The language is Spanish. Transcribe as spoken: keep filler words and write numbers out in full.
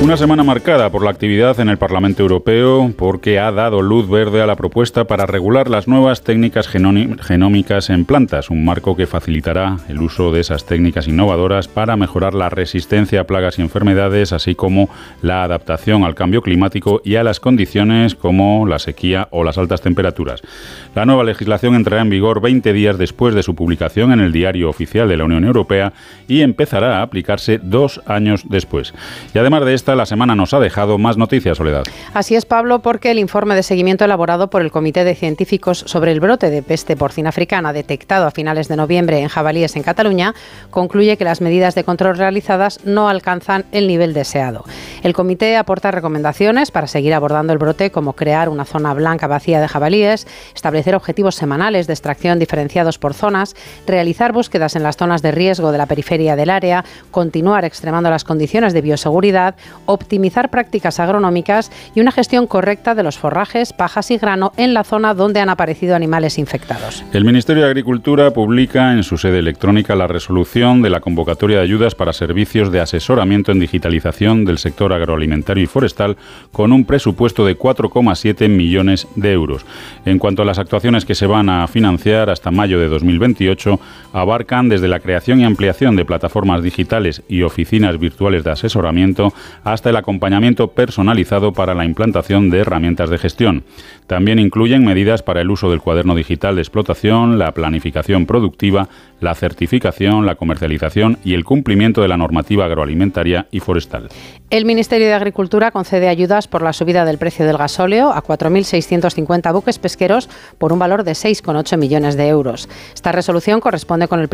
Una semana marcada por la actividad en el Parlamento Europeo porque ha dado luz verde a la propuesta para regular las nuevas técnicas genómicas en plantas, un marco que facilitará el uso de esas técnicas innovadoras para mejorar la resistencia a plagas y enfermedades, así como la adaptación al cambio climático y a las condiciones como la sequía o las altas temperaturas. La nueva legislación entrará en vigor veinte días después de su publicación en el Diario Oficial de la Unión Europea y empezará a aplicarse dos años después. Y además de esta, la semana nos ha dejado más noticias, Soledad. Así es, Pablo, porque el informe de seguimiento elaborado por el Comité de Científicos sobre el brote de peste porcina africana detectado a finales de noviembre en jabalíes en Cataluña concluye que las medidas de control realizadas no alcanzan el nivel deseado. El comité aporta recomendaciones para seguir abordando el brote, como crear una zona blanca vacía de jabalíes, establecer objetivos semanales de extracción diferenciados por zonas, realizar búsquedas en las zonas de riesgo de la periferia del área, continuar extremando las condiciones de bioseguridad, optimizar prácticas agronómicas y una gestión correcta de los forrajes, pajas y grano en la zona donde han aparecido animales infectados. El Ministerio de Agricultura publica en su sede electrónica la resolución de la convocatoria de ayudas para servicios de asesoramiento en digitalización del sector agroalimentario y forestal con un presupuesto de cuatro coma siete millones de euros. En cuanto a las actuaciones que se van a financiar hasta mayo de dos mil veintiocho, abarcan desde la creación y ampliación de plataformas digitales y oficinas virtuales de asesoramiento hasta el acompañamiento personalizado para la implantación de herramientas de gestión. También incluyen medidas para el uso del cuaderno digital de explotación, la planificación productiva, la certificación, la comercialización y el cumplimiento de la normativa agroalimentaria y forestal. El Ministerio de Agricultura concede ayudas por la subida del precio del gasóleo a cuatro mil seiscientos cincuenta buques pesqueros por un valor de seis coma ocho millones de euros. Esta resolución corresponde con el